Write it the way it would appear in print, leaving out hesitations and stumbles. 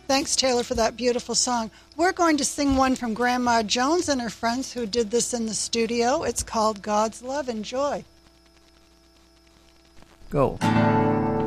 Thanks, Taylor, for that beautiful song. We're going to sing one from Grandma Jones and her friends who did this in the studio. It's called God's Love. Enjoy. Go.